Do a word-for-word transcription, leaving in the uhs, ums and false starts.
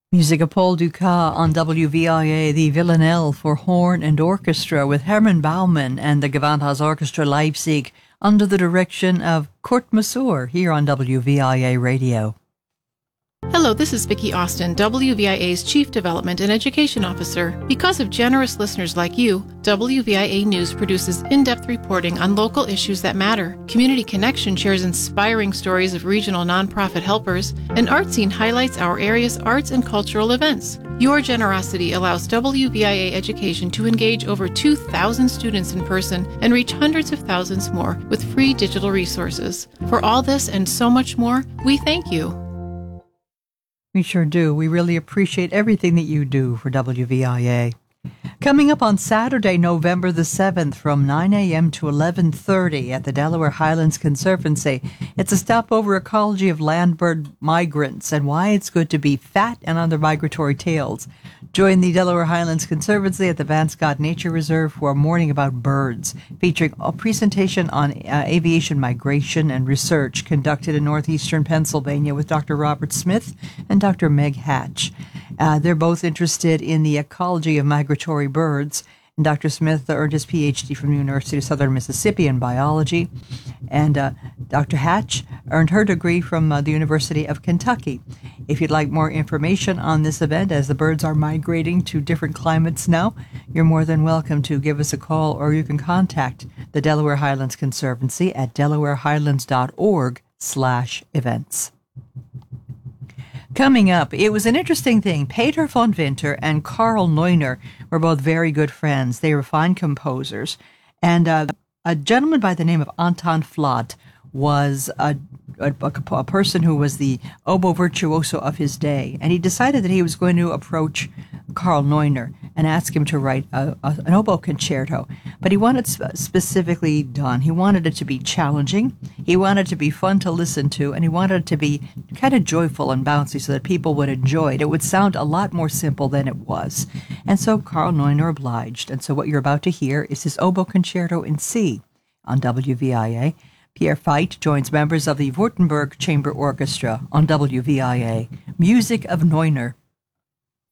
Music of Paul Dukas on W V I A, the Villanelle for horn and orchestra with Herman Baumann and the Gewandhaus Orchestra Leipzig under the direction of Kurt Masur here on W V I A Radio. Hello, this is Vicki Austin, W V I A's Chief Development and Education Officer. Because of generous listeners like you, W V I A News produces in-depth reporting on local issues that matter. Community Connection shares inspiring stories of regional nonprofit helpers, and Art Scene highlights our area's arts and cultural events. Your generosity allows W V I A Education to engage over two thousand students in person and reach hundreds of thousands more with free digital resources. For all this and so much more, we thank you. We sure do. We really appreciate everything that you do for W V I A. Coming up on Saturday, November the seventh from nine a.m. to eleven thirty at the Delaware Highlands Conservancy, it's a stopover ecology of landbird migrants and why it's good to be fat and on their migratory tails. Join the Delaware Highlands Conservancy at the Van Scott Nature Reserve for a morning about birds, featuring a presentation on uh, aviation migration and research conducted in northeastern Pennsylvania with Doctor Robert Smith and Doctor Meg Hatch. Uh, they're both interested in the ecology of migratory birds. And Doctor Smith earned his P H D from the University of Southern Mississippi in biology. And uh, Doctor Hatch earned her degree from uh, the University of Kentucky. If you'd like more information on this event, as the birds are migrating to different climates now, you're more than welcome to give us a call, or you can contact the Delaware Highlands Conservancy at delawarehighlands.org slash events. Coming up, it was an interesting thing. Peter von Winter and Karl Neuner were both very good friends. They were fine composers. And uh, a gentleman by the name of Anton Flott was a, a, a person who was the oboe virtuoso of his day. And he decided that he was going to approach Karl Neuner and ask him to write a, a, an oboe concerto. But he wanted sp- specifically done. He wanted it to be challenging. He wanted it to be fun to listen to. And he wanted it to be kind of joyful and bouncy so that people would enjoy it. It would sound a lot more simple than it was. And so Karl Neuner obliged. And so what you're about to hear is his oboe concerto in C on W V I A. Pierre Feit joins members of the Württemberg Chamber Orchestra on W V I A. Music of Neuner.